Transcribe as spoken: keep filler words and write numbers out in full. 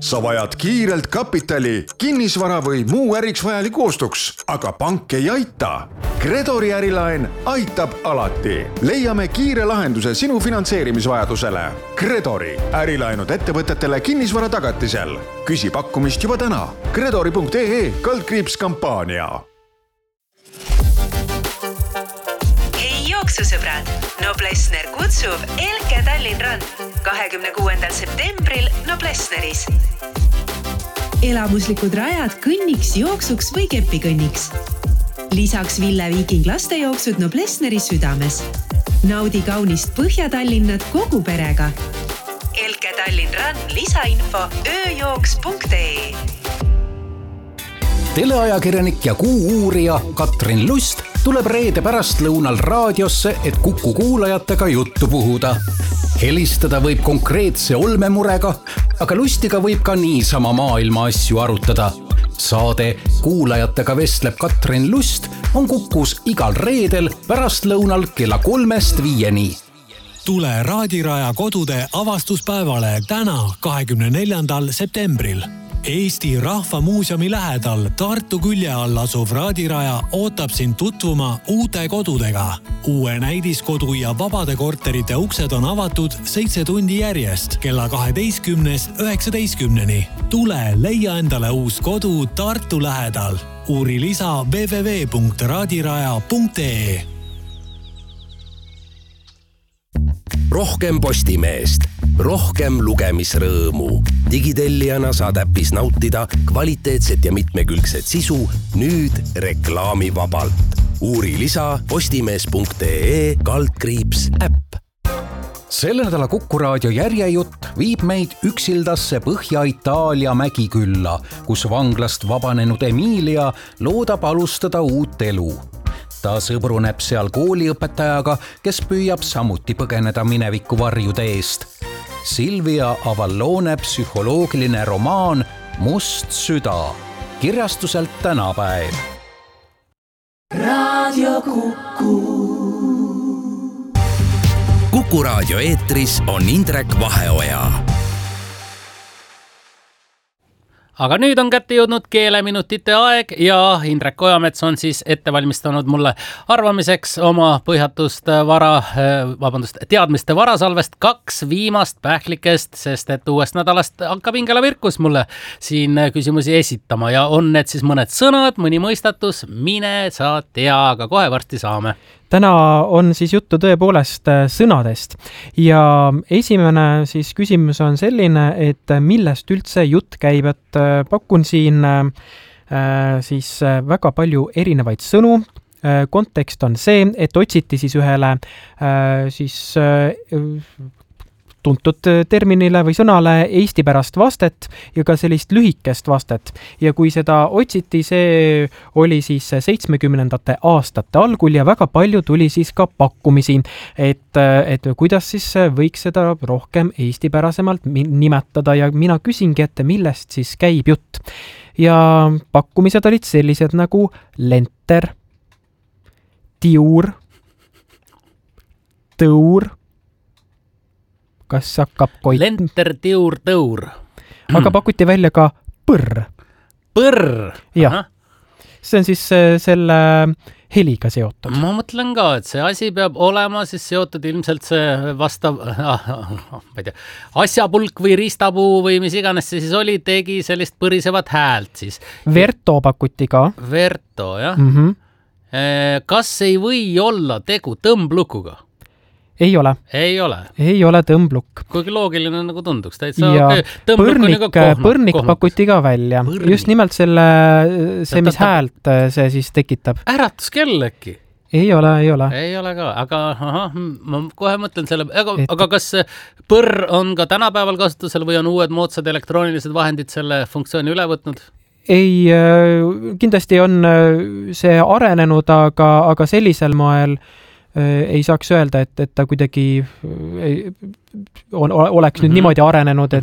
Sa vajad kiirelt kapitali, kinnisvara või muu äriks vajaliku ostuks, aga pank ei aita. Credori ärilaen aitab alati. Leiame kiire lahenduse sinu finantseerimisvajadusele. Credori ärilaenud ettevõtetele kinnisvara tagatisel. Küsi pakkumist juba täna. Credori punkt ee kaldkriips kampaania. Hei jooksusõbrad! Noblessner kutsub Elke Tallinn Rand kahekümne kuuendal septembril Noblessneris. Elamuslikud rajad kõnniks, jooksuks või kepikõnniks. Lisaks Ville Viiking lastejooksud Noblessneri südames. Naudi kaunist Põhja-Tallinnat kogu perega. Elke Tallinn Rand lisainfo ööjooks punkt ee. Teleajakirjanik ja kuu-uurija Katrin Lust tuleb reede pärast lõunal raadiosse, et Kuku kuulajatega juttu puhuda. Helistada võib konkreetse olmemurega, aga Lustiga võib ka niisama maailma asju arutada. Saade Kuulajatega vestleb Katrin Lust on Kukus igal reedel pärast lõunal kella kolmest viieni. Tule Raadiraja kodude avastuspäevale täna kahekümne neljandal septembril. Eesti Rahvamuuseumi lähedal Tartu külje all asuv Raadiraja ootab sind tutvuma uute kodudega. Uue näidiskodu ja vabade korterite uksed on avatud seitse tundi järjest kella kaheteistkümnest üheksateistkümneni. Tule leia endale uus kodu Tartu lähedal. Uuri lisa w w w punkt raadiraja punkt ee. Rohkem Postimeest, rohkem lugemisrõõmu. Digitellijana saad äpis nautida kvaliteetset ja mitmekülgset sisu nüüd reklaamivabalt. Uuri lisa postimees punkt ee kaldkriips äpp. Selle nädala Kuku raadio järjejutt viib meid Üksildasse Põhja-Itaalia mägikülla, kus vanglast vabanenud Emilia loodab alustada uut elu. Ta sõbruneb seal kooliõpetajaga, kes püüab samuti põgeneda mineviku varjude eest. Silvia Avallone psühholoogiline romaan Must süda. Kirjastuselt Tänapäev. Radio Kuku. Kuku raadio eetris on Indrek Vaheoja. Aga nüüd on kätte jõudnud keeleminutite aeg ja Indrek Ojamets on siis ette valmistanud mulle arvamiseks oma põhjatust vara, vabandust, teadmiste varasalvest kaks viimast pähklikest, sest et uuest nädalast hakkab Ingela Virkus mulle siin küsimusi esitama ja on need siis mõned sõnad, mõni mõistatus, mine sa tea, aga kohe varsti saame. Täna on siis juttu tõepoolest sõnadest ja esimene siis küsimus on selline, et millest üldse jutt käib, et pakun siin siis väga palju erinevaid sõnu. Kontekst on see, et otsiti siis ühele siis tuntud terminile või sõnale Eesti pärast vastet ja ka sellist lühikest vastet. Ja kui seda otsiti, see oli siis seitsmekümnendate aastate algul ja väga palju tuli siis ka pakkumisi, et, et kuidas siis võiks seda rohkem Eesti pärasemalt nimetada ja mina küsingi, et millest siis käib jutt. Ja pakkumised olid sellised nagu lenter, tiur, tõur, kas hakkab koit... Lenter, tiur, tõur. Aga pakuti välja ka põrr. Põrr? Jah. See on siis selle heliga seotud. Ma mõtlen ka, et see asi peab olema siis seotud ilmselt see vastav ah, ma ei tea, asjapulk või ristapuu või mis iganes see siis oli, tegi sellist põrisevat häält siis. Verto pakuti ka. Verto, jah. Mm-hmm. Kas ei või olla tegu tõmblukuga? Ei ole. Ei ole. Ei ole tõmbluk. Kuigi loogiline nagu tunduks. Täitsa, ja okay. põrnik, põrnik pakuti ka välja. Põrnik. Just nimelt selle, see, mis häält see siis tekitab. Äratuskell äkki? Ei ole, ei ole. Ei ole ka, aga aha, ma kohe mõtlen selle, aga, et... aga kas põrr on ka tänapäeval kasutusel või on uued moodsad elektroonilised vahendid selle funktsiooni üle võtnud? Ei, kindlasti on see arenenud, aga, aga sellisel moel ei saaks öelda, et, et ta kuidagi on, oleks nüüd niimoodi arenenud, et